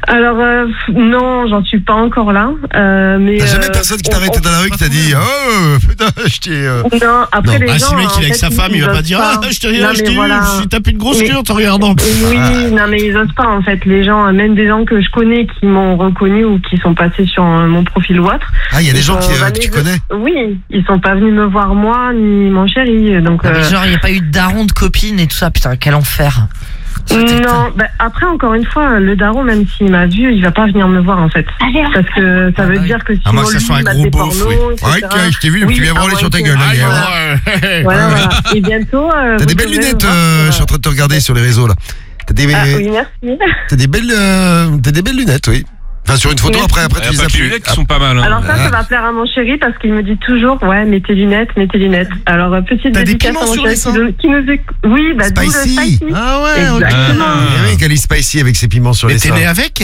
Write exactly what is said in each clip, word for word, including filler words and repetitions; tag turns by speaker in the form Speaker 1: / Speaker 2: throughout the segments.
Speaker 1: Alors, euh, non, j'en suis pas encore là. Euh, mais
Speaker 2: T'as jamais
Speaker 1: euh,
Speaker 2: personne qui t'a
Speaker 1: on-
Speaker 2: arrêté dans la rue qui t'a dit oh putain je t'ai. Euh...
Speaker 1: Non, après
Speaker 2: Non.
Speaker 1: les
Speaker 3: Ah,
Speaker 1: gens.
Speaker 3: si le mec
Speaker 1: en
Speaker 3: il est avec
Speaker 1: fait,
Speaker 3: sa femme, il va
Speaker 1: osent
Speaker 3: pas dire ah, je t'ai
Speaker 1: Non,
Speaker 3: je
Speaker 1: mais
Speaker 3: t'ai eu,
Speaker 1: voilà.
Speaker 3: je t'ai tapé une grosse
Speaker 1: Mais-
Speaker 3: queue en te regardant.
Speaker 1: Oui, non mais ils osent pas en fait. Les gens, même des gens que je connais qui m'ont reconnu ou qui sont passés sur euh, mon profil ou autre.
Speaker 2: Ah il y a des
Speaker 1: ils
Speaker 2: gens
Speaker 1: sont
Speaker 2: qui, euh,
Speaker 1: jamais
Speaker 2: que tu
Speaker 1: ve-
Speaker 2: connais.
Speaker 1: Oui, ils sont pas venus me voir moi ni mon chéri. Donc.
Speaker 4: Ah, mais
Speaker 1: euh,
Speaker 4: genre, il n'y a pas eu de daron, de copine et tout ça. Putain, quel enfer.
Speaker 1: Non, bah, après encore une fois, le daron, même s'il m'a vu, il va pas venir me voir en fait. Parce que ça
Speaker 4: Ah,
Speaker 1: veut
Speaker 4: bah oui.
Speaker 1: dire que si
Speaker 3: À moins que ça soit un gros beauf, oui.
Speaker 2: Ouais je t'ai vu
Speaker 1: Oui,
Speaker 2: tu viens branler
Speaker 1: ah,
Speaker 2: sur ta
Speaker 1: ouais,
Speaker 2: gueule.
Speaker 1: ah,
Speaker 2: là, gars.
Speaker 1: voilà. Voilà, voilà. Et bientôt. euh,
Speaker 2: T'as
Speaker 1: vous
Speaker 2: des belles
Speaker 1: devrez me
Speaker 2: lunettes,
Speaker 1: voir
Speaker 2: euh,
Speaker 1: sur-
Speaker 2: je suis en train de te regarder sur les réseaux là. T'as des,
Speaker 1: Ah oui, merci.
Speaker 2: t'as des belles, euh, t'as des belles lunettes, oui. Enfin sur une photo
Speaker 1: Merci.
Speaker 2: après, après
Speaker 5: Il y
Speaker 2: tu
Speaker 5: a
Speaker 2: les
Speaker 5: pas
Speaker 2: as
Speaker 5: que les
Speaker 2: plus.
Speaker 5: lunettes qui sont pas mal. Hein.
Speaker 1: Alors ça, ça va plaire à mon chéri parce qu'il me dit toujours, ouais, mets tes lunettes, mets tes lunettes. Alors euh, petite
Speaker 3: T'as des
Speaker 1: dédicace
Speaker 3: piments
Speaker 1: à mon
Speaker 3: sur
Speaker 1: chéri
Speaker 3: les seins
Speaker 1: qui, nous- qui nous écoute. Oui, bah d'où le
Speaker 2: Spicy.
Speaker 1: spicy.
Speaker 3: Ah ouais, ok.
Speaker 1: Exactement.
Speaker 2: Eh oui, qu'elle est spicy avec ses piments sur
Speaker 3: Mais
Speaker 2: les
Speaker 3: t'es
Speaker 2: seins.
Speaker 3: né avec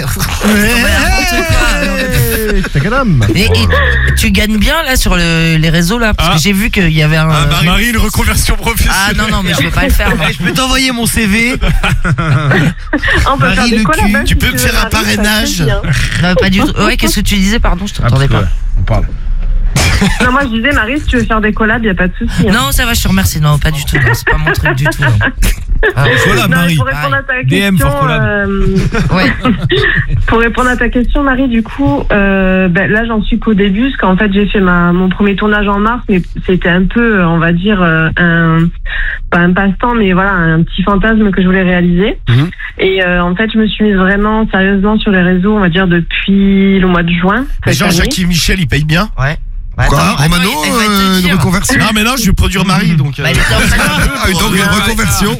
Speaker 2: T'es qu'un homme.
Speaker 4: Et, et tu gagnes bien là sur le- les réseaux là parce
Speaker 3: Ah.
Speaker 4: que j'ai vu qu'il y avait un.
Speaker 3: Ah, Marie,
Speaker 5: Marie, une reconversion
Speaker 4: Ah
Speaker 5: professionnelle.
Speaker 4: non non mais je vais pas le faire. moi.
Speaker 3: je peux t'envoyer mon C V.
Speaker 1: On peut
Speaker 3: Marie,
Speaker 1: faire des
Speaker 3: le
Speaker 1: collabs,
Speaker 3: cul,
Speaker 1: hein,
Speaker 3: tu
Speaker 1: si
Speaker 3: peux me
Speaker 1: veux,
Speaker 3: faire un
Speaker 1: Marie, ça
Speaker 3: parrainage.
Speaker 1: fait bien.
Speaker 4: Non, pas du tout. Ouais, qu'est-ce que tu disais, pardon, je t'entendais pas.
Speaker 3: On parle.
Speaker 1: Non, moi je disais, Marie, si tu veux faire des collabs, y a pas de souci. hein.
Speaker 4: Non, ça va, je te remercie. Non, pas du tout. Non, c'est pas mon truc du tout. Non. Ah,
Speaker 3: Voilà,
Speaker 1: Non, mais
Speaker 3: Marie.
Speaker 1: pour répondre à ta
Speaker 5: D M
Speaker 1: question,
Speaker 5: for collab.
Speaker 1: euh,
Speaker 4: ouais.
Speaker 1: pour répondre à ta question, Marie, du coup, euh, ben, là, j'en suis qu'au début, parce qu'en fait, j'ai fait ma, mon premier tournage en mars, mais c'était un peu, on va dire, euh, un, pas un passe-temps, mais voilà, un petit fantasme que je voulais réaliser.
Speaker 2: Mhm.
Speaker 1: Et euh, en fait, je me suis mise vraiment sérieusement sur les réseaux, on va dire, depuis le mois de juin.
Speaker 3: Mais
Speaker 1: cette
Speaker 3: genre
Speaker 1: année.
Speaker 3: Jackie Michel, il paye bien.
Speaker 4: Ouais. Bah,
Speaker 2: Quoi,
Speaker 4: attends,
Speaker 2: Romano,
Speaker 4: attends, il va te
Speaker 2: euh, une
Speaker 4: dire.
Speaker 2: reconversion.
Speaker 3: Non mais non, je vais produire Marie donc. euh,
Speaker 4: Bah, il était en train de-
Speaker 2: Ah, donc une reconversion.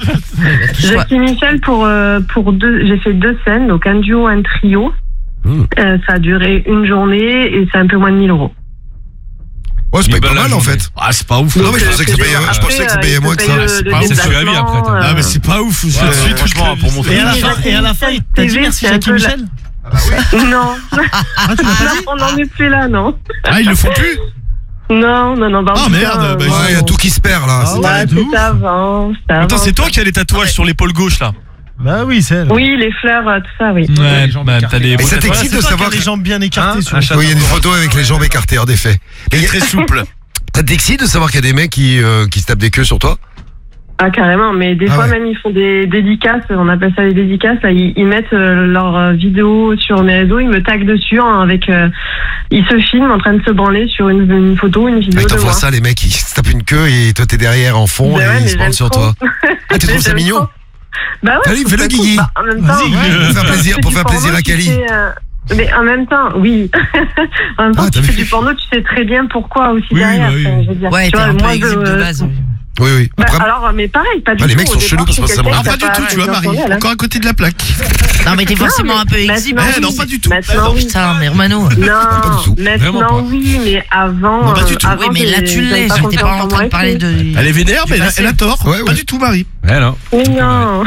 Speaker 1: Jackie Michel, pour, euh, pour deux, j'ai fait deux scènes, donc un duo, un trio.
Speaker 2: Mmh.
Speaker 1: Euh, ça a duré une journée et c'est un peu moins de mille euros.
Speaker 2: Ouais, c'est
Speaker 5: Une
Speaker 2: pas
Speaker 5: belle
Speaker 2: mal en
Speaker 5: journée.
Speaker 2: fait.
Speaker 3: Ah c'est pas ouf.
Speaker 2: Non, mais je
Speaker 1: Donc,
Speaker 2: pensais que
Speaker 1: euh,
Speaker 2: ça payait,
Speaker 1: c'est
Speaker 2: je
Speaker 1: bien.
Speaker 2: pensais que ça
Speaker 1: Après,
Speaker 2: payait
Speaker 1: euh,
Speaker 2: moins
Speaker 1: il
Speaker 2: que
Speaker 1: te
Speaker 2: ça.
Speaker 1: paye le-
Speaker 5: C'est
Speaker 1: le
Speaker 5: pas ouf, c'est
Speaker 1: déplacement,
Speaker 5: sur la vie, après, t'as-
Speaker 1: euh,
Speaker 3: Ah mais c'est pas ouf. je
Speaker 5: Ouais,
Speaker 3: suis tout
Speaker 5: franchement, pour mon
Speaker 1: Et
Speaker 6: Et à la
Speaker 1: Jackie
Speaker 6: fin, et à la fin,
Speaker 1: Michel,
Speaker 6: t'as
Speaker 1: T
Speaker 6: dit
Speaker 1: V,
Speaker 6: merci
Speaker 1: c'est un
Speaker 6: Jackie
Speaker 1: peu la-
Speaker 6: Michel.
Speaker 1: Non.
Speaker 6: Ah, tu l'as pas dit
Speaker 1: On n'en est plus là, non.
Speaker 3: Ah ils le font plus.
Speaker 1: Non, non, non. Bah,
Speaker 3: Ah,
Speaker 1: en tout
Speaker 3: merde,
Speaker 1: cas,
Speaker 3: bah,
Speaker 1: euh,
Speaker 2: Ouais, il y a tout qui se perd là.
Speaker 6: Ah,
Speaker 2: C'est-
Speaker 6: ouais.
Speaker 1: bah,
Speaker 6: de
Speaker 1: c'est
Speaker 6: ouf.
Speaker 1: avant, c'est
Speaker 5: Attends,
Speaker 1: avant.
Speaker 5: c'est toi qui as les tatouages sur l'épaule gauche là.
Speaker 6: Bah oui, c'est elle.
Speaker 1: Oui, les fleurs, euh, tout ça, oui.
Speaker 5: Ouais,
Speaker 6: les jambes
Speaker 5: bah,
Speaker 6: écartées.
Speaker 5: t'as les
Speaker 2: Mais
Speaker 5: beaux
Speaker 2: ça
Speaker 5: tatouages.
Speaker 2: t'excite
Speaker 6: C'est
Speaker 2: de
Speaker 6: toi qui
Speaker 2: savoir
Speaker 6: as les
Speaker 2: que-
Speaker 6: jambes bien écartées
Speaker 5: Hein,
Speaker 6: sur
Speaker 5: un
Speaker 6: le
Speaker 5: chat.
Speaker 2: Oui, il y a une photo avec les jambes écartées en effet.
Speaker 5: Il est très souple.
Speaker 2: Ça t'excite de savoir qu'il y a des mecs qui, euh, qui se tapent des queues sur toi?
Speaker 1: Ah, carrément, mais des
Speaker 2: Ah
Speaker 1: fois
Speaker 2: ouais.
Speaker 1: même ils font des dédicaces, on appelle ça des dédicaces, là, ils, ils mettent euh, leurs euh, vidéos sur mes réseaux, ils me taguent dessus hein, avec, euh, ils se filment en train de se branler sur une, une photo, une
Speaker 2: Ah,
Speaker 1: vidéo
Speaker 2: ils
Speaker 1: de
Speaker 2: t'envoient
Speaker 1: moi.
Speaker 2: ça, les mecs, ils se tapent une queue et toi t'es derrière en fond
Speaker 1: Ben
Speaker 2: et
Speaker 1: ouais,
Speaker 2: ils
Speaker 1: mais
Speaker 2: se branlent
Speaker 1: j'aime
Speaker 2: sur
Speaker 1: trop.
Speaker 2: toi. Ah, tu trouves ça
Speaker 1: J'aime
Speaker 2: mignon?
Speaker 1: trop. Bah ouais.
Speaker 2: Allez,
Speaker 1: je trouve
Speaker 2: fais-le,
Speaker 1: ça cool.
Speaker 2: Guigui.
Speaker 1: Bah, en même temps,
Speaker 6: Vas-y,
Speaker 1: ouais,
Speaker 2: Pour faire plaisir,
Speaker 1: tu
Speaker 2: pour
Speaker 1: fais
Speaker 2: faire
Speaker 1: du
Speaker 2: plaisir
Speaker 1: porno,
Speaker 2: à
Speaker 1: tu
Speaker 2: Kali.
Speaker 1: sais, euh, Mais en même temps, oui. En même temps,
Speaker 2: Ah,
Speaker 1: tu
Speaker 2: t'as
Speaker 1: fais
Speaker 2: vu
Speaker 1: du porno, tu sais très bien pourquoi aussi
Speaker 5: Oui,
Speaker 1: derrière.
Speaker 5: bah oui.
Speaker 1: enfin, je veux dire.
Speaker 4: Ouais,
Speaker 1: Tu
Speaker 4: t'es
Speaker 1: vois,
Speaker 4: un peu
Speaker 1: moi,
Speaker 4: exhibe
Speaker 1: je-
Speaker 4: de base. oui.
Speaker 2: Oui, oui.
Speaker 1: Bah,
Speaker 2: Après,
Speaker 1: alors, mais pareil, pas du
Speaker 2: Ah, les
Speaker 1: tout.
Speaker 2: mecs
Speaker 1: Au
Speaker 2: sont
Speaker 1: départ,
Speaker 2: chelous parce
Speaker 1: je
Speaker 2: que
Speaker 1: suis
Speaker 2: ça me
Speaker 1: quelqu'un
Speaker 3: Ah
Speaker 1: qui
Speaker 3: pas
Speaker 1: a
Speaker 3: du tout, tu vois
Speaker 1: bien
Speaker 3: Marie.
Speaker 1: tourné, là.
Speaker 3: Encore à côté de la plaque.
Speaker 4: Non, mais t'es forcément
Speaker 1: mais
Speaker 4: un peu exhibe.
Speaker 1: maintenant,
Speaker 3: Eh non
Speaker 1: oui.
Speaker 3: pas du tout.
Speaker 1: Maintenant,
Speaker 3: Eh, non.
Speaker 1: oui.
Speaker 4: Putain, mais Romano.
Speaker 1: Non,
Speaker 2: du tout.
Speaker 5: Vraiment
Speaker 1: maintenant
Speaker 5: pas.
Speaker 1: oui, mais avant.
Speaker 3: Non, pas du tout.
Speaker 1: euh, avant,
Speaker 4: Oui, mais là
Speaker 1: j'ai-
Speaker 4: tu
Speaker 1: j'avais
Speaker 4: l'es.
Speaker 1: pas
Speaker 4: J'étais
Speaker 1: confiance
Speaker 4: pas en train
Speaker 1: moi
Speaker 4: de
Speaker 1: et
Speaker 4: parler
Speaker 1: tout.
Speaker 4: de.
Speaker 3: Elle est vénère, mais elle a,
Speaker 4: passé.
Speaker 3: elle a tort.
Speaker 2: Ouais,
Speaker 3: Pas
Speaker 2: ouais.
Speaker 3: du tout Marie.
Speaker 5: Ouais, non.
Speaker 1: Mais non.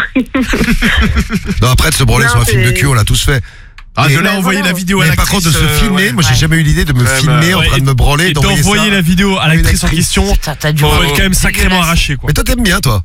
Speaker 2: non, après de se branler
Speaker 1: Non,
Speaker 2: sur un film de
Speaker 1: c'est-
Speaker 2: cul, on l'a tous fait.
Speaker 3: Ah
Speaker 2: Mais-
Speaker 3: je l'ai
Speaker 1: Mais
Speaker 3: envoyé
Speaker 1: voilà.
Speaker 3: la vidéo à
Speaker 2: Mais
Speaker 3: l'actrice.
Speaker 2: par contre, de se
Speaker 3: euh,
Speaker 2: filmer,
Speaker 3: ouais.
Speaker 2: moi j'ai jamais eu l'idée de me
Speaker 3: Ouais,
Speaker 2: filmer
Speaker 3: bah,
Speaker 2: en
Speaker 3: ouais,
Speaker 2: train de me branler et
Speaker 5: Et
Speaker 2: d'envoyer ça.
Speaker 5: d'envoyer la vidéo à
Speaker 2: à une
Speaker 5: l'actrice en
Speaker 2: actrice.
Speaker 5: question.
Speaker 4: Putain, t'as dû.
Speaker 5: Faut
Speaker 4: voir-
Speaker 5: être quand même sacrément arraché quoi.
Speaker 2: Mais toi t'aimes bien, toi?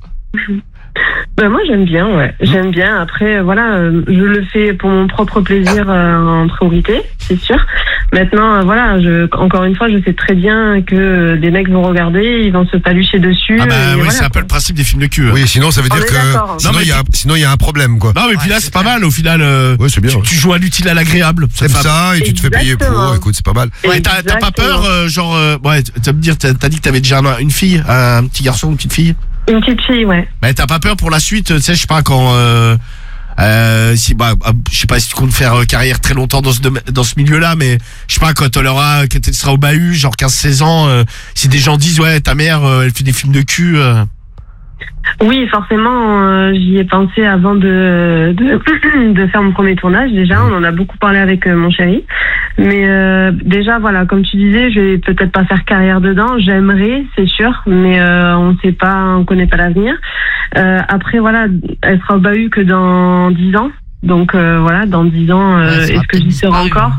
Speaker 1: Ben moi j'aime bien, ouais. J'aime bien. Après, voilà, euh, je le fais pour mon propre plaisir euh, en priorité, c'est sûr. Maintenant, euh, voilà, je, encore une fois, je sais très bien que euh, des mecs vont regarder, ils vont se palucher dessus.
Speaker 3: Ah bah
Speaker 1: et
Speaker 3: oui,
Speaker 1: voilà,
Speaker 3: c'est un peu
Speaker 1: quoi.
Speaker 3: le principe des films de cul. hein.
Speaker 2: Oui, sinon ça veut
Speaker 1: On
Speaker 2: dire
Speaker 1: est
Speaker 2: que
Speaker 1: d'accord.
Speaker 2: sinon
Speaker 3: Non, mais
Speaker 2: il y a sinon il y a un problème quoi.
Speaker 3: Non mais puis
Speaker 4: Ouais,
Speaker 3: là
Speaker 4: c'est
Speaker 3: c'est pas
Speaker 4: clair.
Speaker 3: mal au final. euh,
Speaker 2: Ouais, c'est bien.
Speaker 3: tu,
Speaker 2: ouais.
Speaker 3: tu joues à l'utile à l'agréable.
Speaker 2: T'aimes
Speaker 3: Enfin,
Speaker 2: ça et tu te fais payer pour.
Speaker 1: Exactement.
Speaker 2: Écoute, c'est pas mal.
Speaker 3: Ouais, t'as t'as pas
Speaker 1: Exactement.
Speaker 3: peur, euh, genre, euh, ouais, tu vas me dire, t'as t'as dit que t'avais déjà un- une fille, un petit garçon, une petite fille.
Speaker 1: Une petite fille, ouais.
Speaker 3: Mais t'as pas peur pour la suite, tu sais, je sais pas quand, euh, euh, si, bah, euh, je sais pas si tu comptes faire euh, carrière très longtemps dans ce domaine- dans ce milieu-là, mais je sais pas quand tu auras, quand tu seras au bahut, genre quinze seize ans, euh, si des gens disent ouais, ta mère, euh, elle fait des films de cul. Euh.
Speaker 1: Oui, forcément, euh, j'y ai pensé avant de, de de faire mon premier tournage. Déjà, on en a beaucoup parlé avec euh, mon chéri. Mais euh, déjà, voilà, comme tu disais, je vais peut-être pas faire carrière dedans. J'aimerais, c'est sûr, mais euh, on sait pas, on connaît pas l'avenir. Euh, après, voilà, elle sera au bahut que dans dix ans. Donc euh, voilà, dans dix ans, euh,
Speaker 4: Ouais, ça sera
Speaker 1: est-ce que j'y
Speaker 4: peut-être
Speaker 1: serai
Speaker 4: disparu,
Speaker 1: encore?
Speaker 3: Ouais,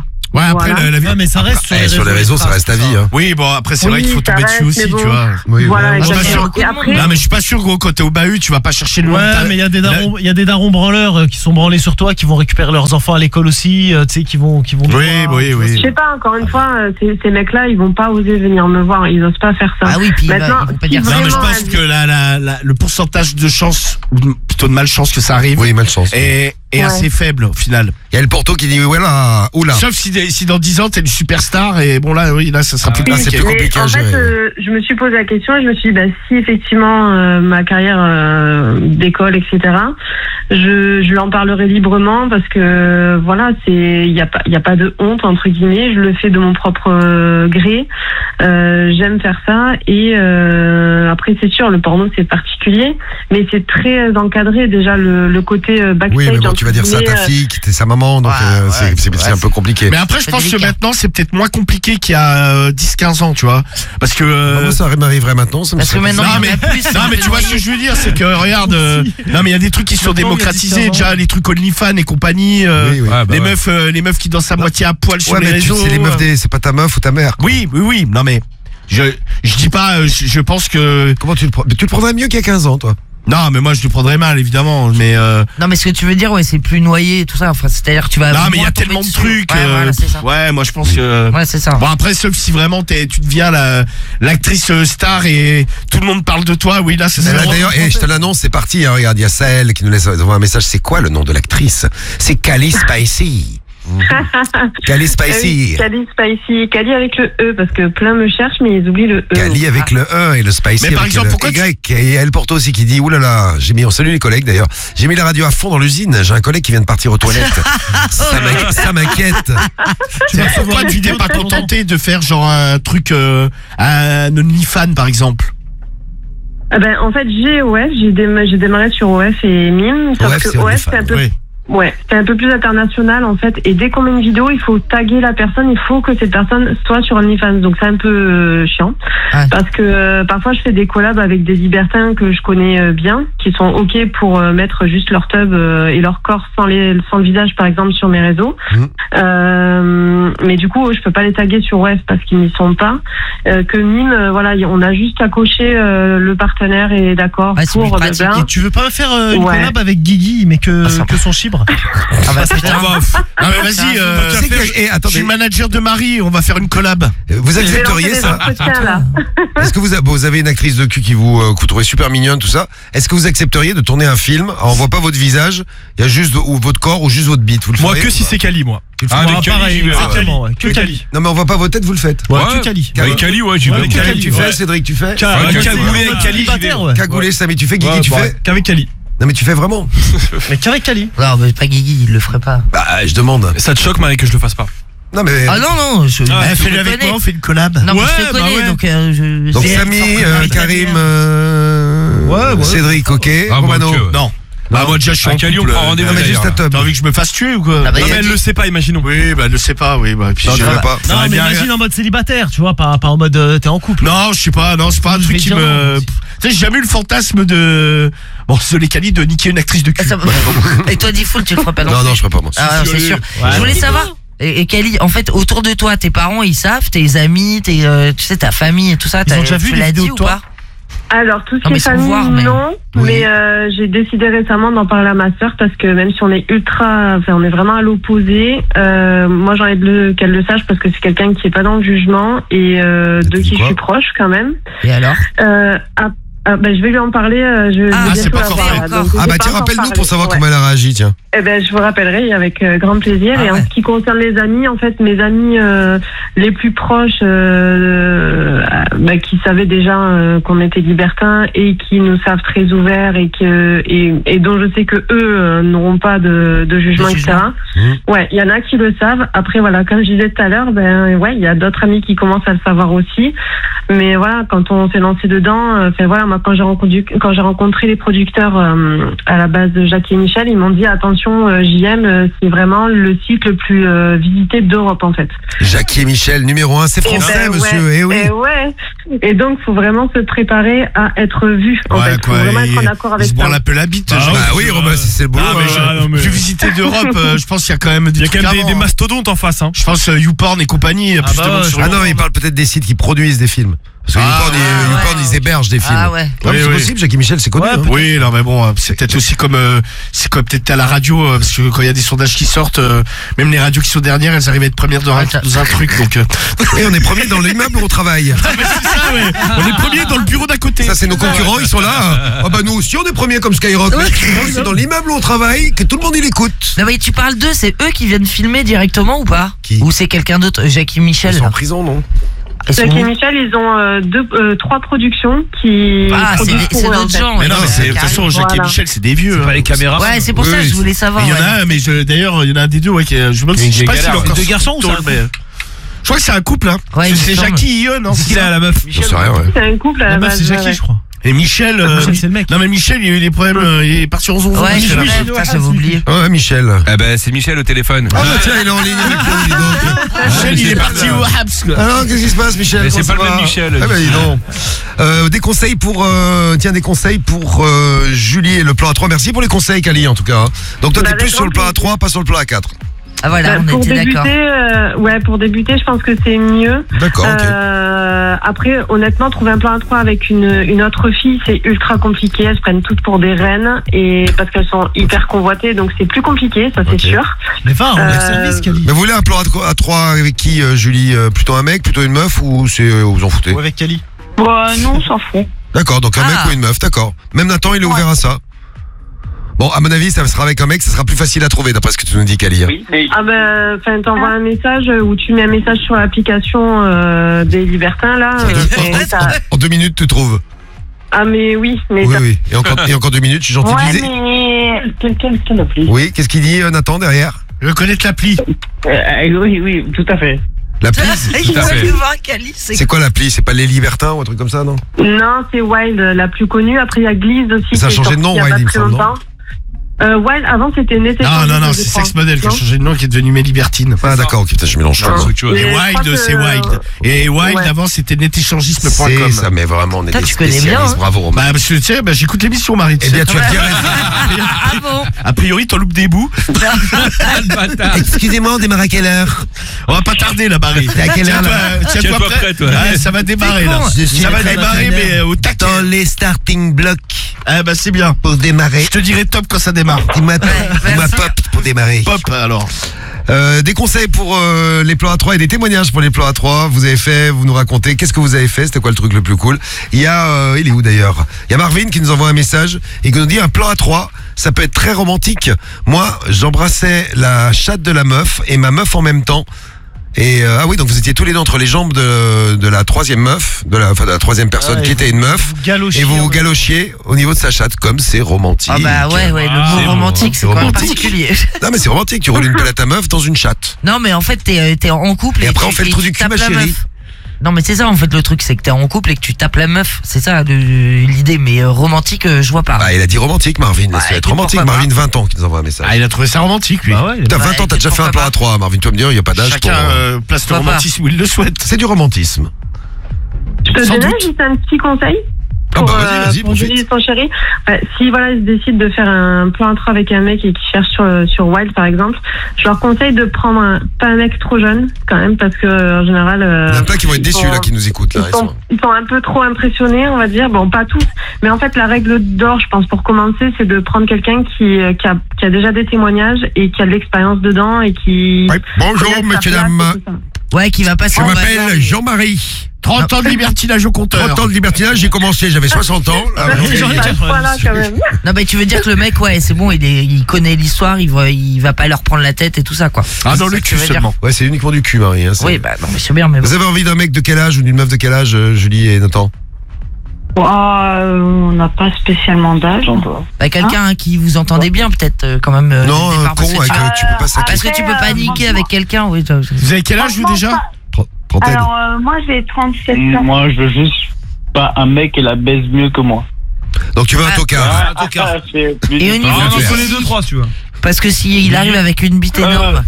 Speaker 3: après,
Speaker 1: Voilà.
Speaker 3: la, la vie.
Speaker 6: Ouais, mais ça reste sur
Speaker 2: Eh,
Speaker 6: les
Speaker 2: sur les réseaux, ça reste ta vie. Hein.
Speaker 3: Oui, bon, après, c'est
Speaker 1: Oui,
Speaker 3: vrai qu'il faut
Speaker 1: ça
Speaker 3: tomber
Speaker 1: reste,
Speaker 3: dessus aussi,
Speaker 1: mais bon.
Speaker 3: tu vois.
Speaker 2: Oui,
Speaker 1: Voilà,
Speaker 2: oui.
Speaker 3: Bon, bah,
Speaker 1: exactement.
Speaker 3: sûr.
Speaker 1: Et après,
Speaker 3: Non, mais je suis pas sûr, gros, quand t'es au bahut, tu vas pas chercher le nom. de
Speaker 6: Ouais,
Speaker 3: ta-
Speaker 6: mais il y a des darons, il y a des darons branleurs euh, qui sont branlés sur toi, qui vont récupérer leurs enfants à l'école aussi, euh, tu sais, qui vont, qui vont.
Speaker 3: Oui,
Speaker 6: devoir-
Speaker 3: oui, oui.
Speaker 1: je sais pas, encore une fois, euh, ces, ces mecs-là, ils vont pas oser venir me voir, ils osent pas faire ça.
Speaker 4: Ah oui, puis ils va-
Speaker 1: Maintenant,
Speaker 4: ils vont pas
Speaker 1: si
Speaker 4: dire ça.
Speaker 3: Non, mais je
Speaker 1: vraiment,
Speaker 3: pense
Speaker 1: elle-
Speaker 3: que la, la, la- le pourcentage de chance, ou plutôt de malchance que ça arrive,
Speaker 2: Oui, malchance.
Speaker 3: est, est
Speaker 1: Ouais.
Speaker 3: assez faible au final.
Speaker 2: Il y a le Porto qui dit, ouais là, oula.
Speaker 3: Sauf si, si dans dix ans t'es une superstar et bon là, oui, là, ça sera plus
Speaker 2: Là, c'est
Speaker 3: compliqué.
Speaker 2: plus
Speaker 1: Mais
Speaker 2: compliqué à
Speaker 1: en fait,
Speaker 2: gérer.
Speaker 1: euh, je me suis posé la question et je me suis dit, bah, si effectivement euh, ma carrière euh, d'école, et cetera, je, je lui en parlerai librement parce que voilà, c'est il y a pas il y a pas de honte entre guillemets. Je le fais de mon propre euh, gré. Euh, J'aime faire ça et euh, après c'est sûr, le porno c'est particulier, mais c'est très encadré déjà le, le côté euh, backstage.
Speaker 2: Oui, mais bon,
Speaker 1: entre
Speaker 2: tu vas dire ça à ta
Speaker 1: guillemets,
Speaker 2: fille, qui était sa maman, donc
Speaker 4: Ouais,
Speaker 2: euh,
Speaker 4: ouais,
Speaker 2: c'est c'est-
Speaker 4: ouais,
Speaker 2: c'est un peu compliqué.
Speaker 3: Mais après, je
Speaker 4: C'est
Speaker 3: pense que
Speaker 4: délicat.
Speaker 3: maintenant, c'est peut-être moins compliqué qu'il y a euh, dix quinze ans, tu vois. Parce que. euh,
Speaker 2: Moi, ça m'arriverait maintenant, ça me
Speaker 4: Parce que
Speaker 2: serait-
Speaker 4: maintenant,
Speaker 3: Non,
Speaker 4: il y en a
Speaker 3: mais-
Speaker 4: plus.
Speaker 3: Non mais tu vois ce que je veux dire, c'est que regarde, euh, non mais il y a des trucs qui sont
Speaker 6: Maintenant, il y a
Speaker 3: démocratisés,
Speaker 6: dix, quinze ans.
Speaker 3: déjà les trucs OnlyFans et compagnie, euh,
Speaker 2: Oui, oui.
Speaker 5: Ouais, bah
Speaker 3: les
Speaker 5: ouais.
Speaker 3: meufs, euh, les meufs qui dansent à moitié à poil sur
Speaker 2: Ouais,
Speaker 3: les
Speaker 2: mais tu
Speaker 3: réseaux.
Speaker 2: sais, les meufs
Speaker 3: euh.
Speaker 2: des, c'est pas ta meuf ou ta mère.
Speaker 3: Oui, oui, oui, non mais je, je dis pas, euh, je, je pense que
Speaker 2: Comment tu le prends? Mais tu le prendrais mieux qu'il y a quinze ans, toi.
Speaker 3: non mais moi je le prendrais mal évidemment, mais euh,
Speaker 4: Non, mais ce que tu veux dire, ouais, c'est plus noyé, tout ça. Enfin, c'est-à-dire que tu vas.
Speaker 3: non mais il y
Speaker 4: moins
Speaker 3: a
Speaker 4: tomber
Speaker 3: tellement de
Speaker 4: dessus.
Speaker 3: trucs.
Speaker 4: Ouais,
Speaker 3: euh,
Speaker 4: voilà, c'est ça.
Speaker 3: ouais, moi je pense que.
Speaker 4: Ouais, c'est ça.
Speaker 3: Bon après sauf si vraiment t'es, tu deviens la l'actrice euh, star et tout le monde parle de toi, oui là c'est
Speaker 2: Mais
Speaker 3: ça.
Speaker 2: là, d'ailleurs, eh, je te l'annonce, c'est parti. Hein, regarde, il y a Sahel qui nous laisse envoyer un message. C'est quoi le nom de l'actrice? C'est Cali Spicy. Cali Spicy.
Speaker 1: Cali Spicy, Cali avec le E parce que plein me cherchent mais ils oublient le E.
Speaker 2: Cali avec le E et le Spicy
Speaker 3: Mais par
Speaker 2: avec
Speaker 3: exemple,
Speaker 2: le
Speaker 3: pourquoi
Speaker 2: Y. Et El Porto aussi qui dit, oulala, j'ai mis, on salue les collègues d'ailleurs, j'ai mis la radio à fond dans l'usine, j'ai un collègue qui vient de partir aux toilettes. ça m'inqui- ça m'inquiète.
Speaker 3: Pourquoi tu t'es pas contenté de faire genre un truc, euh, un OnlyFans par exemple?
Speaker 1: Ah ben, en fait, j'ai O F, j'ai déma- j'ai démarré sur O F et Mime, sauf
Speaker 2: O F,
Speaker 1: que
Speaker 2: c'est
Speaker 1: O F,
Speaker 2: OnlyFans,
Speaker 1: c'est un peu,
Speaker 3: Oui.
Speaker 1: ouais, c'est un peu plus international, en fait, et dès qu'on met une vidéo, il faut taguer la personne, il faut que cette personne soit sur OnlyFans, donc c'est un peu euh, chiant,
Speaker 4: Ouais.
Speaker 1: parce que euh, parfois je fais des collabs avec des libertins que je connais euh, bien, qui sont ok pour euh, mettre juste leur tub euh, et leur corps sans les, sans le visage, par exemple, sur mes réseaux,
Speaker 2: Mhm.
Speaker 1: euh, mais du coup, je peux pas les taguer sur O F parce qu'ils n'y sont pas, euh, que Mime, euh, voilà, on a juste à cocher euh, le partenaire est d'accord
Speaker 4: Ouais, c'est
Speaker 1: pour
Speaker 4: plus pratique.
Speaker 1: blabla.
Speaker 6: Et tu veux pas faire euh, une
Speaker 1: Ouais.
Speaker 6: collab avec Guigui, mais que,
Speaker 4: Ah, ça
Speaker 6: que son chibre?
Speaker 4: Ah bah, putain.
Speaker 3: Ah bah, pff. Non mais vas-y, euh,
Speaker 2: Tu sais que- eh,
Speaker 3: je suis
Speaker 2: attendez,
Speaker 3: manager de Marie, on va faire une collab.
Speaker 2: vous
Speaker 1: Je vais
Speaker 2: accepteriez
Speaker 1: lancer des
Speaker 2: ça?
Speaker 1: entretiens, là.
Speaker 2: Est-que vous, a- vous avez une actrice de cul qui vous, euh, que vous trouvez super mignonne, tout ça? Est-ce que vous accepteriez de tourner un film? Alors, on voit pas votre visage, il y a juste ou votre corps ou juste votre bite. Vous le
Speaker 5: Moi,
Speaker 2: ferez
Speaker 5: que si c'est Kali, moi.
Speaker 2: Tu le
Speaker 5: Ah,
Speaker 2: feras
Speaker 5: avec Kali,
Speaker 6: pareil,
Speaker 5: j'y vais.
Speaker 6: exactement, ouais.
Speaker 5: Que
Speaker 6: Que
Speaker 5: Kali.
Speaker 2: Non, mais on voit pas vos têtes, vous le faites.
Speaker 6: Ouais,
Speaker 5: Ouais.
Speaker 6: que Cali.
Speaker 5: Avec Kali, ouais, j'y
Speaker 6: Ouais,
Speaker 5: vais.
Speaker 6: avec
Speaker 2: Cali,
Speaker 6: Cali,
Speaker 2: tu
Speaker 6: ouais.
Speaker 2: fais, Cédric, tu fais?
Speaker 5: Ca-
Speaker 6: Ouais,
Speaker 5: Cagoulé
Speaker 6: Cali,
Speaker 5: avec Kali, j'y vais.
Speaker 6: célibataire, ouais.
Speaker 2: Cagoulé, Samy, tu fais? Guigui,
Speaker 5: Ouais,
Speaker 2: tu
Speaker 5: bah,
Speaker 2: fais?
Speaker 5: Qu'avec Kali.
Speaker 2: Non, mais tu fais vraiment?
Speaker 6: Mais qu'avec Cali.
Speaker 4: Non, mais pas Guigui, il le ferait pas.
Speaker 2: Bah, je demande.
Speaker 5: Ça te choque, Marie, que je le fasse pas?
Speaker 2: Non, mais.
Speaker 4: Ah non, non, je.
Speaker 5: Ah,
Speaker 4: je
Speaker 3: Fais-le
Speaker 4: te
Speaker 3: avec
Speaker 4: connais.
Speaker 3: moi, on fait une collab.
Speaker 4: Non, mais
Speaker 5: Ouais,
Speaker 4: je te
Speaker 5: bah
Speaker 4: connais,
Speaker 5: ouais.
Speaker 4: donc euh, je.
Speaker 2: Donc,
Speaker 4: c'est-
Speaker 2: Samy,
Speaker 4: c'est-
Speaker 2: euh,
Speaker 4: c'est-
Speaker 2: Karim, euh,
Speaker 6: Ouais, ouais.
Speaker 2: Cédric, ok.
Speaker 5: Ah, moi,
Speaker 2: Romano.
Speaker 5: que-
Speaker 3: Non. Bah moi déjà je suis
Speaker 5: À
Speaker 3: en
Speaker 5: Cali, on
Speaker 3: couple.
Speaker 5: prend rendez-vous
Speaker 2: Non, mais juste
Speaker 5: d'ailleurs,
Speaker 2: à
Speaker 5: là.
Speaker 2: top.
Speaker 3: T'as envie que je me fasse tuer ou quoi?
Speaker 4: Ah bah,
Speaker 5: Non,
Speaker 4: il
Speaker 5: mais
Speaker 4: a
Speaker 5: elle
Speaker 4: dit-
Speaker 5: le sait pas, imaginons.
Speaker 3: Oui, bah elle le sait pas, oui. Bah, puis
Speaker 2: Non,
Speaker 3: je-
Speaker 2: tu veux pas.
Speaker 6: Non,
Speaker 3: Faudrait
Speaker 6: mais
Speaker 3: bien-
Speaker 6: imagine en mode célibataire, tu vois, pas, pas en mode euh, t'es en couple.
Speaker 3: Non, je sais pas, non, c'est pas un
Speaker 6: Je
Speaker 3: truc
Speaker 6: vais
Speaker 3: qui
Speaker 6: dire
Speaker 3: me.
Speaker 6: non.
Speaker 3: Tu sais, j'ai jamais eu le fantasme de. Bon, c'est les Cali de niquer une actrice de cul.
Speaker 4: Ah, ça- Et toi, Diffoul, tu le feras pas non
Speaker 2: Non,
Speaker 4: plus.
Speaker 2: non, je ferai pas, moi.
Speaker 4: Ah, c'est sûr.
Speaker 6: Ouais.
Speaker 4: Je voulais savoir. Et, et Kali, en fait, autour de toi, tes parents, ils savent, tes amis, tes, euh, tu sais, ta famille et tout ça.
Speaker 6: Ils ont
Speaker 4: t'as-
Speaker 6: déjà vu
Speaker 4: tu
Speaker 6: des
Speaker 4: l'as
Speaker 6: vidéos
Speaker 4: dit
Speaker 6: de
Speaker 4: ou
Speaker 6: toi
Speaker 4: pas?
Speaker 1: Alors, tout ce
Speaker 4: Non,
Speaker 1: qui
Speaker 4: mais
Speaker 1: est
Speaker 4: sans
Speaker 1: famille,
Speaker 4: voir, mais-
Speaker 1: non.
Speaker 2: Oui.
Speaker 1: Mais euh, j'ai décidé récemment d'en parler à ma sœur parce que même si on est ultra, enfin, on est vraiment à l'opposé, euh, moi j'ai envie de le- qu'elle le sache parce que c'est quelqu'un qui est pas dans le jugement et euh,
Speaker 2: Et
Speaker 1: de
Speaker 2: tu dis
Speaker 1: qui je
Speaker 2: quoi
Speaker 1: suis proche quand même.
Speaker 4: Et alors?
Speaker 1: Euh, ah, ah, ben, je vais lui en parler. euh, je vais
Speaker 4: Ah,
Speaker 1: bientôt
Speaker 3: c'est pas
Speaker 1: la
Speaker 3: encore
Speaker 1: voir,
Speaker 4: fait
Speaker 1: là.
Speaker 4: encore.
Speaker 1: Donc,
Speaker 2: Ah,
Speaker 1: j'ai
Speaker 2: bah,
Speaker 1: pas
Speaker 2: tiens,
Speaker 1: encore
Speaker 2: rappelle-nous
Speaker 1: parlé.
Speaker 2: pour savoir
Speaker 1: Ouais.
Speaker 2: comment elle a réagi, tiens.
Speaker 1: Eh ben, je vous rappellerai avec euh, grand plaisir.
Speaker 4: Ah
Speaker 1: et
Speaker 4: ouais.
Speaker 1: en ce qui concerne les amis, en fait, mes amis euh, les plus proches, euh, euh, bah, qui savaient déjà euh, qu'on était libertins et qui nous savent très ouverts et que et, et dont je sais que eux euh, n'auront pas de, de jugement,
Speaker 4: De
Speaker 1: et cetera.
Speaker 2: Mmh.
Speaker 1: Ouais, il y en a qui le savent. Après, voilà, comme je disais tout à l'heure, ben ouais, il y a d'autres amis qui commencent à le savoir aussi. Mais voilà, quand on s'est lancé dedans, euh, enfin voilà, moi, quand j'ai rencontré, quand j'ai rencontré les producteurs euh, à la base de Jackie et Michel, ils m'ont dit attention, euh, J M, euh, c'est vraiment le site le plus euh, visité d'Europe en fait.
Speaker 2: Jackie et Michel, numéro un, c'est
Speaker 1: Et
Speaker 2: français,
Speaker 1: ben,
Speaker 2: monsieur.
Speaker 1: ouais,
Speaker 2: Eh oui.
Speaker 1: Et ouais. Et donc, faut vraiment se préparer à être vu. En
Speaker 3: Ouais,
Speaker 1: fait, faut
Speaker 3: quoi,
Speaker 1: vraiment
Speaker 3: il-
Speaker 1: être en accord
Speaker 3: il
Speaker 1: avec
Speaker 3: se
Speaker 1: ça.
Speaker 3: branle un peu la bite.
Speaker 5: Bah
Speaker 3: je-
Speaker 2: Bah oui, Robin, si c'est le boulot.
Speaker 5: Ah, mais
Speaker 2: hein.
Speaker 5: je- ah, non, mais-
Speaker 3: Plus visité d'Europe, euh, je pense qu'il y a quand même des
Speaker 5: Il y a
Speaker 3: trucs
Speaker 5: quand même des,
Speaker 3: avant,
Speaker 5: des
Speaker 3: hein.
Speaker 5: mastodontes en face. Hein.
Speaker 3: Je pense euh, YouPorn et compagnie,
Speaker 6: Ah
Speaker 3: plus
Speaker 6: bah
Speaker 3: de monde
Speaker 6: ouais,
Speaker 3: sur
Speaker 2: Ah
Speaker 3: le-
Speaker 2: non, il parle peut-être des sites qui produisent des films. Parce que
Speaker 3: Ah,
Speaker 2: YouPorn, ils-
Speaker 4: ouais,
Speaker 2: YouPorn,
Speaker 4: ouais.
Speaker 2: ils hébergent des films.
Speaker 4: Ah ouais.
Speaker 2: Non, mais
Speaker 3: Oui,
Speaker 2: c'est
Speaker 3: oui.
Speaker 2: possible, Jackie Michel, c'est connu.
Speaker 6: Ouais,
Speaker 2: hein.
Speaker 3: Oui, non, mais bon, euh, c'est peut-être aussi comme, euh, c'est comme peut-être à la radio, euh, parce que quand il y a des sondages qui sortent, euh, même les radios qui sont dernières, elles arrivent à être premières dans, un,
Speaker 4: Ouais,
Speaker 3: dans un truc, donc. euh,
Speaker 2: Et on est premier dans l'immeuble où on travaille.
Speaker 3: Ah, mais c'est ça, ouais. On est premier dans le bureau d'à côté.
Speaker 2: Ça, c'est nos concurrents, ils sont là. Ah bah nous aussi, on est premiers comme Skyrock. Mais c'est dans l'immeuble où on travaille que tout le monde il écoute.
Speaker 4: Non mais tu parles d'eux, c'est eux qui viennent filmer directement ou pas?
Speaker 2: Qui
Speaker 4: Ou c'est quelqu'un d'autre? Jackie Michel
Speaker 2: Ils sont en
Speaker 4: là.
Speaker 2: prison, non?
Speaker 4: Ils sont
Speaker 1: Jackie et
Speaker 4: où?
Speaker 1: Michel, ils ont euh, deux, euh, trois productions qui.
Speaker 4: Ah, c'est
Speaker 1: produisent
Speaker 4: des- c'est
Speaker 1: pour eux, en
Speaker 4: d'autres
Speaker 1: fait.
Speaker 4: gens.
Speaker 3: Mais non,
Speaker 4: ouais,
Speaker 3: mais c'est, de toute
Speaker 4: carrément.
Speaker 3: façon, Jackie et
Speaker 1: Voilà.
Speaker 3: Michel, c'est des vieux.
Speaker 5: C'est pas
Speaker 3: hein.
Speaker 5: les caméras.
Speaker 4: Ouais, c'est pour
Speaker 2: Oui,
Speaker 4: ça que je
Speaker 2: oui,
Speaker 4: voulais savoir.
Speaker 3: Mais il y en
Speaker 4: ouais.
Speaker 3: a un, mais je- d'ailleurs, il y en a un des deux, ouais, qui est- je me demande si, je sais pas s'il est
Speaker 5: galère.
Speaker 3: encore
Speaker 6: C'est deux garçons ou
Speaker 3: sur
Speaker 6: c'est
Speaker 3: le-
Speaker 6: un
Speaker 3: mais- Je crois que c'est un couple, hein.
Speaker 4: Ouais, il
Speaker 3: c'est
Speaker 4: me semble.
Speaker 3: Jackie et Ion, hein.
Speaker 5: C'est qui a la meuf
Speaker 2: J'en sais rien, ouais.
Speaker 1: C'est un couple à
Speaker 6: La
Speaker 1: la
Speaker 6: meuf,
Speaker 1: base.
Speaker 6: c'est Jackie,
Speaker 1: ouais.
Speaker 6: je crois.
Speaker 3: Et Michel, euh,
Speaker 6: Michel, c'est le mec.
Speaker 3: non, mais Michel, il a eu des problèmes, euh, il est parti en zonzon.
Speaker 4: Ouais, je
Speaker 3: Michel,
Speaker 4: sais,
Speaker 3: hein.
Speaker 4: putain, j'avais oublié.
Speaker 2: Ouais, Michel.
Speaker 7: Ah ben c'est Michel au téléphone.
Speaker 2: Ah bah tiens, il est en ligne avec nous, dis donc.
Speaker 3: Michel, il est parti au Habs, quoi.
Speaker 2: Alors, qu'est-ce qui se passe, Michel?
Speaker 7: Mais c'est
Speaker 2: Comment
Speaker 7: pas
Speaker 2: ça
Speaker 7: le même
Speaker 2: va
Speaker 7: Michel.
Speaker 2: Ah bah dis donc. Euh, des conseils pour, euh, tiens, des conseils pour euh, Julie et le plan A trois. Merci pour les conseils, Kali, en tout cas. hein. Donc toi,
Speaker 1: Bah,
Speaker 2: t'es plus
Speaker 1: avec
Speaker 2: sur le plan A trois, pas sur le plan A quatre.
Speaker 4: Ah voilà,
Speaker 1: Bah,
Speaker 4: on
Speaker 1: pour
Speaker 4: était
Speaker 1: débuter,
Speaker 4: d'accord.
Speaker 1: euh, ouais, pour débuter, je pense que c'est mieux.
Speaker 2: D'accord, ok.
Speaker 1: Euh, après, honnêtement, trouver un plan à trois avec une, une autre fille, c'est ultra compliqué. Elles se prennent toutes pour des reines et parce qu'elles sont hyper convoitées, donc c'est plus compliqué, ça c'est
Speaker 2: Ok.
Speaker 1: sûr.
Speaker 6: Mais va, on a
Speaker 1: Euh,
Speaker 6: service, Kali.
Speaker 2: Mais vous voulez un plan A trois avec qui, euh, Julie? Euh, Plutôt un mec, plutôt une meuf, ou c'est euh, vous en foutez?
Speaker 6: Ou avec Kali.
Speaker 1: Bon, euh, non, on s'en fout.
Speaker 2: D'accord, donc un
Speaker 4: Ah.
Speaker 2: mec ou une meuf, d'accord. Même Nathan, il est ouvert à ça. Bon, à mon avis, ça sera avec un mec, ça sera plus facile à trouver, d'après ce que tu nous dis, Kali. hein.
Speaker 1: Ah ben, enfin, t'envoies un message ou tu mets un message sur l'application euh, des Libertins là.
Speaker 2: En deux-
Speaker 1: euh, et t'as-
Speaker 2: En deux minutes, tu trouves.
Speaker 1: ah mais oui, mais
Speaker 2: Oui,
Speaker 1: t'as-
Speaker 2: oui. Et encore, et encore deux minutes, je suis gentil.
Speaker 1: Ouais,
Speaker 2: Disais-
Speaker 1: mais quelle quelle quelle appli
Speaker 2: Oui, qu'est-ce qu'il dit, euh, Nathan, derrière?
Speaker 3: Je veux connaître l'appli.
Speaker 1: Oui, oui, tout à fait.
Speaker 2: L'appli,
Speaker 4: Il
Speaker 7: à
Speaker 4: va
Speaker 7: fait.
Speaker 4: aller voir Kali, c'est
Speaker 2: c'est quoi l'appli? C'est pas les Libertins ou un truc comme ça, non?
Speaker 1: Non, c'est Wild, la plus connue. Après, il y a Glease aussi.
Speaker 2: Ça a
Speaker 1: qui est
Speaker 2: changé de
Speaker 1: sorti
Speaker 2: nom,
Speaker 1: il y a
Speaker 2: Wild,
Speaker 1: pas
Speaker 2: il me
Speaker 1: très
Speaker 2: semble, non
Speaker 1: longtemps. Euh, Wild, avant, c'était Net
Speaker 3: Non, non, non,
Speaker 1: je
Speaker 3: c'est
Speaker 1: crois.
Speaker 3: Sex Model qui a
Speaker 1: Non
Speaker 3: changé de nom, qui est devenu Mes Libertines.
Speaker 2: Ah, d'accord, ok, putain, je mélange tout.
Speaker 1: Non.
Speaker 2: moi.
Speaker 7: Autre chose.
Speaker 3: Et
Speaker 1: Et je crois
Speaker 3: Wild,
Speaker 1: que-
Speaker 3: c'est Wild. Et Wild,
Speaker 1: Ouais.
Speaker 3: avant, c'était netéchangisme point com.
Speaker 2: C'est ça, mais vraiment, on est
Speaker 4: Toi,
Speaker 2: des
Speaker 4: tu connais bien,
Speaker 2: spécialistes.
Speaker 4: hein.
Speaker 2: Bravo, Romain.
Speaker 3: Bah, parce que tu sais, bah, j'écoute l'émission, Marie. tu
Speaker 2: Eh bien,
Speaker 3: sais.
Speaker 2: tu as bien raison.
Speaker 4: Ah bon?
Speaker 3: A priori, t'en loupes des bouts.
Speaker 2: Excusez-moi, on démarre à quelle heure?
Speaker 3: On va pas tarder, là, Marie.
Speaker 2: T'es à quelle heure, là?
Speaker 3: Tiens-toi
Speaker 7: Tiens-toi
Speaker 3: prêt.
Speaker 7: prêt, toi.
Speaker 3: Ouais, ça va démarrer, là.
Speaker 4: con.
Speaker 2: Je suis
Speaker 3: Ça va
Speaker 2: très
Speaker 3: démarrer,
Speaker 2: partenaire.
Speaker 3: mais euh, au taquet.
Speaker 2: Dans les starting blocks
Speaker 3: Ah, bah, c'est bien.
Speaker 2: pour démarrer.
Speaker 3: Je te dirai top quand ça démarre.
Speaker 2: Dis-moi
Speaker 4: Ouais,
Speaker 2: dis-moi
Speaker 4: merci.
Speaker 2: pop pour démarrer.
Speaker 3: Pop, alors.
Speaker 2: Euh, des conseils pour euh, les plans A trois et des témoignages pour les plans A trois. Vous avez fait, vous nous racontez, qu'est-ce que vous avez fait, c'était quoi le truc le plus cool. Il y a, euh, il est où d'ailleurs? Il y a Marvin qui nous envoie un message et qui nous dit un plan A trois, ça peut être très romantique. Moi, j'embrassais la chatte de la meuf et ma meuf en même temps. Et euh, ah oui, donc vous étiez tous les deux entre les jambes de, de la troisième meuf, de la, enfin, de la troisième personne
Speaker 6: Ouais,
Speaker 2: qui
Speaker 6: et
Speaker 2: était une meuf.
Speaker 6: Vous galochiez,
Speaker 2: Et vous vous
Speaker 6: ouais.
Speaker 2: galochiez au niveau de sa chatte, comme c'est romantique.
Speaker 4: Ah bah ouais, ouais, le
Speaker 5: Ah,
Speaker 4: mot
Speaker 5: c'est
Speaker 4: romantique,
Speaker 2: bon.
Speaker 4: c'est quand même
Speaker 2: Romantique.
Speaker 4: particulier.
Speaker 2: Non mais c'est romantique, tu roules une pelle à ta meuf dans une chatte.
Speaker 4: Non mais en fait, t'es euh, t'es en couple
Speaker 2: Et
Speaker 4: et,
Speaker 2: après,
Speaker 4: tu,
Speaker 2: on fait le
Speaker 4: et
Speaker 2: trou
Speaker 4: tu
Speaker 2: du cul,
Speaker 4: tapes
Speaker 2: ma
Speaker 4: la
Speaker 2: chérie.
Speaker 4: meuf. Non mais c'est ça en fait le truc, c'est que t'es en couple et que tu tapes la meuf. C'est ça le- l'idée, mais euh, romantique, euh, je vois pas.
Speaker 2: Bah il a dit romantique Marvin, laisse-le
Speaker 4: Ouais,
Speaker 2: être
Speaker 4: et
Speaker 2: romantique.
Speaker 4: pourquoi pas.
Speaker 2: Marvin, vingt ans qui nous envoie un message.
Speaker 3: Ah, il a trouvé ça romantique, lui.
Speaker 6: Bah ouais, il est-
Speaker 2: T'as
Speaker 4: bah,
Speaker 2: vingt ans, t'as
Speaker 4: et
Speaker 2: déjà fait un
Speaker 4: pourquoi
Speaker 2: plan
Speaker 4: pas.
Speaker 2: à trois, Marvin, tu vas me dire, il n'y a pas d'âge pour...
Speaker 3: Chacun
Speaker 2: euh,
Speaker 3: euh, place le
Speaker 4: Pourquoi pas.
Speaker 3: romantisme où il le souhaite.
Speaker 2: C'est du romantisme.
Speaker 1: Je peux
Speaker 3: Sans
Speaker 1: te donner
Speaker 3: doute.
Speaker 1: juste un petit conseil
Speaker 2: Ah
Speaker 1: pour,
Speaker 2: bah vas-y,
Speaker 1: euh,
Speaker 2: vas-y,
Speaker 1: pour Julie et
Speaker 2: profite.
Speaker 1: son chéri. Euh, si voilà, ils décident de faire un plan intro avec un mec et qui cherche sur, sur Wild par exemple, je leur conseille de prendre un, pas un mec trop jeune quand même parce que en général. euh,
Speaker 2: Il y en a plein qui vont être
Speaker 1: ils
Speaker 2: déçus
Speaker 1: sont-
Speaker 2: là, qui nous écoutent là.
Speaker 1: Ils sont, ils sont un peu trop impressionnés, on va dire. Bon, pas tous, mais en fait, la règle d'or, je pense, pour commencer, c'est de prendre quelqu'un qui, euh, qui, a, qui a déjà des témoignages et qui a de l'expérience dedans et qui.
Speaker 2: Ouais. Bonjour,
Speaker 1: connaît sa
Speaker 2: messieurs,
Speaker 1: place
Speaker 2: dames.
Speaker 1: et tout ça.
Speaker 4: Ouais, qui va pas
Speaker 2: Je
Speaker 4: sur
Speaker 2: m'appelle Jean-Marie.
Speaker 3: trente ans de libertinage au compteur.
Speaker 2: trente ans de libertinage, j'ai commencé, j'avais soixante ans. Là,
Speaker 1: Ouais,
Speaker 2: aujourd'hui,
Speaker 6: j'en ai
Speaker 1: pas à ce
Speaker 6: quatre-vingts.
Speaker 1: point-là, quand même.
Speaker 4: Non mais tu veux dire que le mec, ouais, c'est bon, il, est, il connaît l'histoire, il va, il va pas leur prendre la tête et tout ça quoi.
Speaker 3: Ah,
Speaker 4: C'est
Speaker 3: dans
Speaker 4: ça
Speaker 3: le
Speaker 4: que tu
Speaker 3: cul
Speaker 4: veux dire.
Speaker 3: seulement.
Speaker 2: Ouais, c'est uniquement du cul, Marie. hein, c'est-
Speaker 4: Oui, bah non mais c'est bien, mais bon.
Speaker 2: Vous avez envie d'un mec de quel âge ou d'une meuf de quel âge, euh, Julie et Nathan?
Speaker 8: Euh, on n'a pas spécialement d'âge.
Speaker 4: Bah, quelqu'un hein, qui vous entendez bien peut-être euh, quand même. euh,
Speaker 2: Non,
Speaker 4: dès le
Speaker 2: un
Speaker 4: départ, parce
Speaker 2: con
Speaker 4: que
Speaker 2: avec
Speaker 4: tu-
Speaker 2: euh, tu peux pas saquer.
Speaker 4: Parce que tu peux pas
Speaker 8: Euh,
Speaker 4: niquer
Speaker 8: moi-
Speaker 4: avec quelqu'un, oui. toi,
Speaker 3: Vous avez quel âge, vous, déjà?
Speaker 2: Trentaine.
Speaker 8: Alors, euh, moi, j'ai trente-sept ans.
Speaker 9: Moi, je veux juste
Speaker 7: pas un mec qui la baise mieux que moi.
Speaker 2: Donc tu veux un tocard.
Speaker 7: Ah, ah, c'est plus
Speaker 4: Et au niveau
Speaker 5: Ah, on en
Speaker 4: du
Speaker 5: connaît
Speaker 4: physique,
Speaker 5: deux, trois, tu vois.
Speaker 4: parce que s'il arrive avec une bite énorme,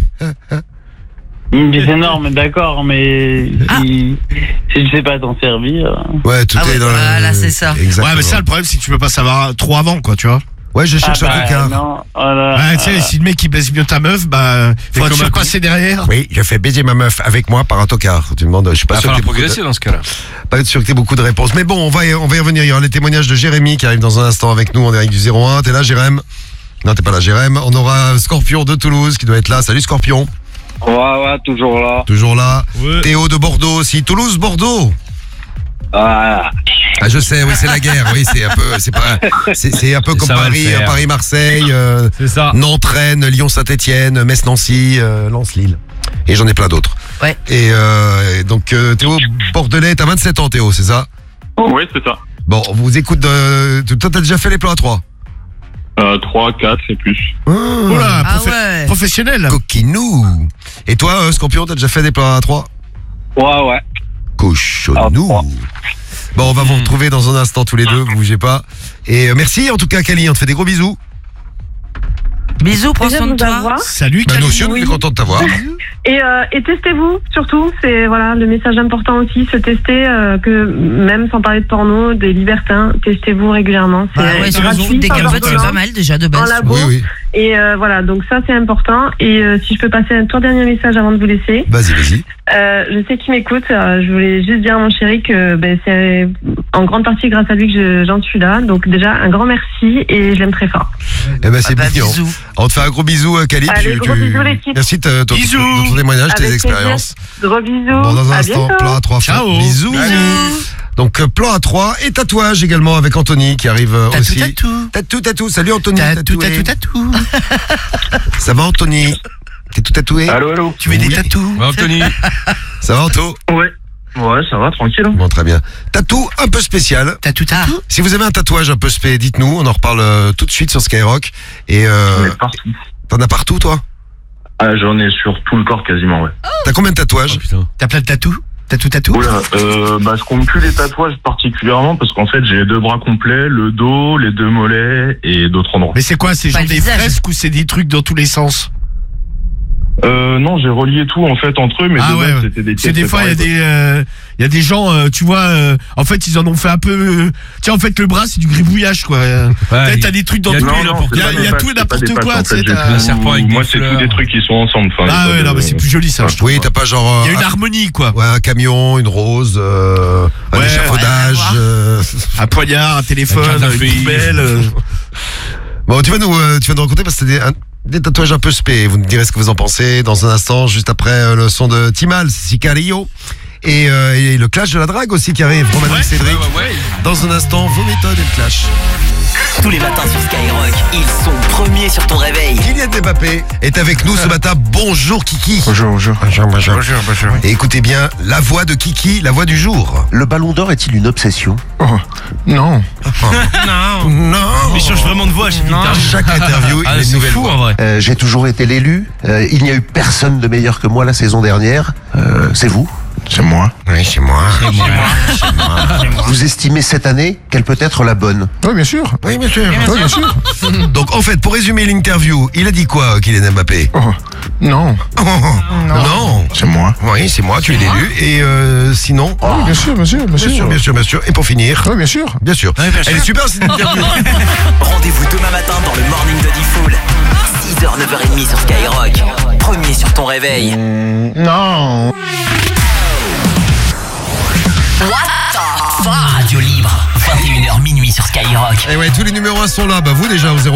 Speaker 7: une bise énorme, d'accord, mais
Speaker 4: Ah.
Speaker 7: si, si je sais pas t'en servir.
Speaker 2: Ouais, tout
Speaker 4: Ah
Speaker 2: est
Speaker 4: ouais,
Speaker 2: dans le-
Speaker 4: voilà, c'est ça.
Speaker 2: Exactement.
Speaker 3: Ouais, mais ça, le problème, c'est que tu peux pas savoir trop avant, quoi, tu vois.
Speaker 2: Ouais, je cherche
Speaker 7: Ah,
Speaker 2: un
Speaker 7: bah,
Speaker 2: tocard.
Speaker 7: non, voilà.
Speaker 3: Ouais, tu sais, si le mec il baisse mieux ta meuf, bah, faut
Speaker 5: comme
Speaker 3: te
Speaker 5: un
Speaker 3: passer derrière.
Speaker 2: Oui, je fais baiser ma meuf avec moi par un tocard. Tu me demandes, je suis pas
Speaker 5: Il va
Speaker 2: sûr que
Speaker 5: falloir
Speaker 2: t'aies beaucoup de-
Speaker 5: progresser dans ce cas-là.
Speaker 2: pas sûr que t'aies beaucoup de réponses. Mais bon, on va y, on va y revenir. Il y aura les témoignages de Jérémy qui arrive dans un instant avec nous en direct du zéro un. T'es là, Jérém? Non, t'es pas là, Jérém. On aura Scorpion de Toulouse qui doit être là. Salut, Scorpion.
Speaker 7: Ouais, ouais, toujours là.
Speaker 2: Toujours là.
Speaker 5: Ouais.
Speaker 2: Théo de Bordeaux aussi. Toulouse, Bordeaux.
Speaker 7: Ah,
Speaker 2: Ah, je sais, oui, c'est la guerre. Oui, c'est un peu, c'est pas, c'est, c'est un peu comme
Speaker 5: Ça va le
Speaker 2: Paris,
Speaker 5: faire.
Speaker 2: Paris-Marseille, euh,
Speaker 5: C'est ça.
Speaker 2: Nantes, Rennes, Lyon-Saint-Etienne, Metz-Nancy, euh, Lens-Lille. Et j'en ai plein d'autres.
Speaker 4: Ouais.
Speaker 2: Et, euh, et donc, euh, Théo Bordelais, t'as vingt-sept ans, Théo, c'est ça?
Speaker 9: Oui, c'est ça.
Speaker 2: Bon, on vous écoute de, toi, t'as déjà fait les plans à trois?
Speaker 9: Euh, trois, quatre et plus.
Speaker 3: Oh là,
Speaker 4: Ah
Speaker 3: profe-
Speaker 4: ouais.
Speaker 3: professionnel.
Speaker 2: Coquinou. Et toi, euh, Scorpion, t'as déjà fait des plans à trois?
Speaker 7: ouais, ouais.
Speaker 2: Cochonou.
Speaker 7: À trois.
Speaker 2: Bon, on va vous retrouver dans un instant tous les deux, vous bougez pas. Et euh, merci en tout cas, Kali, on te fait des gros bisous.
Speaker 4: Bisous, prends
Speaker 1: Plaisir
Speaker 4: soin
Speaker 1: de
Speaker 4: de
Speaker 1: vous
Speaker 4: toi.
Speaker 1: avoir.
Speaker 3: Salut,
Speaker 2: Bah, nous
Speaker 3: Camille.
Speaker 2: aussi, on est
Speaker 1: oui.
Speaker 2: content de t'avoir.
Speaker 1: Et, euh, et testez-vous, surtout, c'est voilà le message important aussi, se tester, euh, que même sans parler de porno, des libertins, testez-vous régulièrement. C'est
Speaker 4: Bah ouais,
Speaker 1: c'est
Speaker 4: sur
Speaker 1: gratuit,
Speaker 4: des
Speaker 1: sans
Speaker 4: capotes, c'est
Speaker 1: ordonnance,
Speaker 4: pas mal déjà de
Speaker 1: en
Speaker 4: base.
Speaker 1: labo.
Speaker 2: Oui, oui.
Speaker 1: Et euh, voilà, donc ça c'est important. Et euh, si je peux passer un tout dernier message avant de vous laisser.
Speaker 2: Vas-y, vas-y.
Speaker 1: Euh, je sais qu'il m'écoute. euh, je voulais juste dire à mon chéri que ben, c'est en grande partie grâce à lui que je- j'en suis là. Donc déjà un grand merci et je l'aime très fort.
Speaker 2: Eh ben, c'est
Speaker 4: Ah bah,
Speaker 2: mignon.
Speaker 4: bisous.
Speaker 2: On te fait un gros bisou, euh, Kali.
Speaker 1: Allez, gros bisous, l'équipe.
Speaker 2: Merci de ton,
Speaker 3: Bisous.
Speaker 2: de ton témoignage, tes
Speaker 1: Avec
Speaker 2: expériences.
Speaker 1: Gros bisous.
Speaker 2: Bon, dans un
Speaker 1: à
Speaker 2: instant,
Speaker 1: bientôt.
Speaker 2: plan à trois.
Speaker 3: Ciao.
Speaker 2: Bisous. Donc, euh, plan à trois et tatouage également avec Anthony qui arrive euh,
Speaker 3: Tatou,
Speaker 2: aussi.
Speaker 3: tatou.
Speaker 2: Tatou, tatou. Salut Anthony.
Speaker 3: Tatou,
Speaker 2: tatoué.
Speaker 3: tatou, tatou.
Speaker 2: Ça va Anthony? T'es tout tatoué?
Speaker 9: Allô, allô.
Speaker 3: Tu veux des
Speaker 2: Oui.
Speaker 3: tatous?
Speaker 5: Ouais, Anthony.
Speaker 2: Ça va Anto?
Speaker 9: Ouais. Ouais, ça va, tranquille.
Speaker 2: Bon, très bien. Tatou un peu spécial.
Speaker 3: Tatou, tatou.
Speaker 2: Si vous avez un tatouage un peu spé, dites-nous, on en reparle euh, tout de suite sur Skyrock. Et euh,
Speaker 9: partout.
Speaker 2: t'en as partout toi?
Speaker 9: Ah, j'en ai sur tout le corps quasiment, ouais.
Speaker 2: T'as combien de tatouages?
Speaker 5: Oh, putain.
Speaker 3: T'as plein de tatous? Tatou, tatou.
Speaker 9: Oula, euh, bah, je compte plus les tatouages particulièrement parce qu'en fait, j'ai les deux bras complets, le dos, les deux mollets et d'autres endroits.
Speaker 3: Mais c'est quoi? C'est
Speaker 4: Pas
Speaker 3: genre
Speaker 4: le
Speaker 3: des
Speaker 4: visage.
Speaker 3: fresques ou c'est des trucs dans tous les sens?
Speaker 9: Euh, non, j'ai relié tout en fait entre eux, mais
Speaker 3: Ah
Speaker 9: de
Speaker 3: ouais,
Speaker 9: base,
Speaker 3: ouais.
Speaker 9: c'était des
Speaker 3: C'est
Speaker 9: pièces
Speaker 3: des fois, il y a
Speaker 9: séparées,
Speaker 3: des, euh, il y a des gens, euh, tu vois, euh, en fait, ils en ont fait un peu. euh, Tiens, en fait, le bras, c'est du gribouillage, quoi. Euh,
Speaker 5: Ouais,
Speaker 3: T'as des trucs dans
Speaker 5: il y a
Speaker 3: tous
Speaker 5: tout
Speaker 3: les.
Speaker 5: et
Speaker 9: Non, non,
Speaker 5: n'importe
Speaker 3: Il y a,
Speaker 9: c'est pas
Speaker 3: il y a
Speaker 9: des
Speaker 3: tout et
Speaker 9: patchs, c'est pas
Speaker 3: n'importe
Speaker 9: des
Speaker 3: quoi,
Speaker 9: patchs,
Speaker 3: tu sais.
Speaker 9: en fait, j'ai
Speaker 3: t'as-
Speaker 5: Un serpent avec
Speaker 9: Moi,
Speaker 5: des
Speaker 9: c'est tous
Speaker 5: fleurs.
Speaker 9: des trucs qui sont ensemble. Enfin,
Speaker 3: Ah
Speaker 9: y a
Speaker 3: ouais,
Speaker 9: pas
Speaker 3: non,
Speaker 9: de-
Speaker 3: mais c'est plus joli, ça. je trouve.
Speaker 2: Oui, t'as pas genre
Speaker 3: Il y a
Speaker 2: euh,
Speaker 3: une harmonie, quoi.
Speaker 2: ouais, un camion, une rose, euh, un
Speaker 3: Ouais,
Speaker 2: échafaudage.
Speaker 4: ouais,
Speaker 2: euh,
Speaker 3: Un poignard, un téléphone,
Speaker 5: Un carte
Speaker 3: une
Speaker 5: d'affaires.
Speaker 3: poubelle. euh.
Speaker 2: Bon, tu vas nous, euh, tu vas nous raconter parce que c'est des, un- des tatouages un peu spé. Vous nous direz ce que vous en pensez dans un instant, juste après euh, le son de Timal, Sicario. Et, euh, et le clash de la drague aussi qui arrive. Romain et Cédric.
Speaker 5: Ouais, ouais, ouais.
Speaker 2: Dans un instant, vos méthodes et le clash.
Speaker 10: Tous les matins sur Skyrock, ils sont premiers sur ton réveil.
Speaker 2: Kylian Mbappé est avec nous ce matin. Bonjour Kiki.
Speaker 11: Bonjour, bonjour.
Speaker 2: Bonjour, bonjour.
Speaker 11: Bonjour, bonjour.
Speaker 2: Et écoutez bien, la voix de Kiki, la voix du jour.
Speaker 11: Le ballon d'or est-il une obsession? Oh, non.
Speaker 2: Non. Non.
Speaker 5: Il change vraiment de voix à chaque
Speaker 2: À
Speaker 5: interview.
Speaker 2: chaque interview, il
Speaker 5: Ah,
Speaker 2: a une
Speaker 5: c'est
Speaker 2: nouvelle
Speaker 5: fou
Speaker 2: voix.
Speaker 5: en vrai.
Speaker 11: Euh, j'ai toujours été l'élu. Euh, il n'y a eu personne de meilleur que moi la saison dernière. Euh, c'est vous? C'est moi.
Speaker 2: Oui, c'est moi.
Speaker 11: Vous estimez cette année qu'elle peut être la bonne? Oui, bien sûr.
Speaker 2: Oui, bien sûr.
Speaker 11: Oui, bien sûr.
Speaker 2: Donc, en fait, pour résumer l'interview, il a dit quoi, Kylian Mbappé?
Speaker 11: Oh, non.
Speaker 2: Oh, non.
Speaker 11: C'est moi.
Speaker 2: Oui, c'est moi, tu es l'élu. Et euh, sinon
Speaker 11: Oui, bien sûr, bien sûr, bien
Speaker 2: Bien sûr, bien sûr, bien sûr. Et pour finir
Speaker 11: Oui, bien sûr.
Speaker 2: Bien sûr. Elle est super cette interview.
Speaker 10: Rendez-vous demain matin dans le Morning de Diffoul. six heures, neuf heures trente sur Skyrock. Premier sur ton réveil.
Speaker 11: Non.
Speaker 10: Radio libre, vingt et une heures minuit sur Skyrock.
Speaker 2: Et ouais, tous les numéros un sont là. Bah, vous déjà, au zéro